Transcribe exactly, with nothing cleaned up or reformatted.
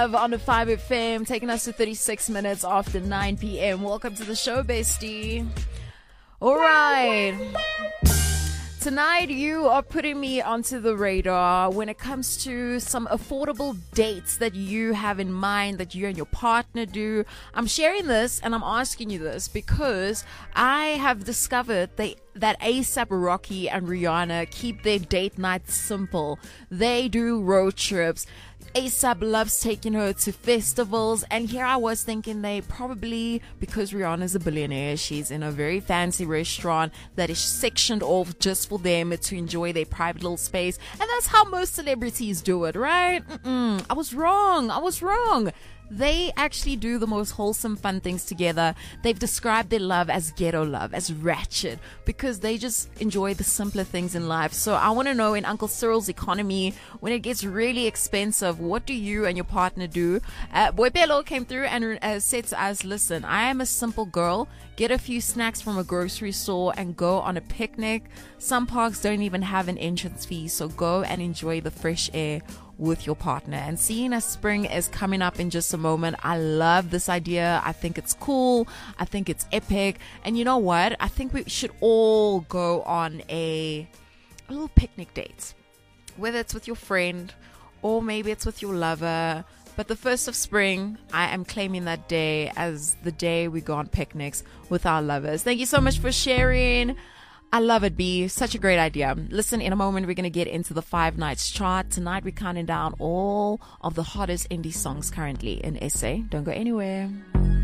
On the five F M, taking us to thirty-six minutes after nine p.m. Welcome to the show, bestie. All right. Tonight, you are putting me onto the radar when it comes to some affordable dates that you have in mind that you and your partner do. I'm sharing this and I'm asking you this because I have discovered they, that A$AP Rocky and Rihanna keep their date nights simple. They do road trips. A$AP loves taking her to festivals, and here I was thinking they probably, because Rihanna's a billionaire, she's in a very fancy restaurant that is sectioned off just for them to enjoy their private little space, and that's how most celebrities do it, right? Mm-mm. I was wrong. I was wrong. They actually do the most wholesome, fun things together. They've described their love as ghetto love, as ratchet, because they just enjoy the simpler things in life. So I want to know, in Uncle Cyril's economy, when it gets really expensive, what do you and your partner do? Uh, Boipelo came through and uh, said to us, listen, I am a simple girl. Get a few snacks from a grocery store and go on a picnic. Some parks don't even have an entrance fee, so go and enjoy the fresh air with your partner. And seeing as spring is coming up in just a moment, I love this idea. I think it's cool. I think it's epic. And you know what? I think we should all go on a, a little picnic date, whether it's with your friend or maybe it's with your lover. But the first of spring, I am claiming that day as the day we go on picnics with our lovers. Thank you so much for sharing. I love it, B. Such a great idea. Listen, in a moment, we're going to get into the Five Nights chart. Tonight, we're counting down all of the hottest indie songs currently in S A. Don't go anywhere.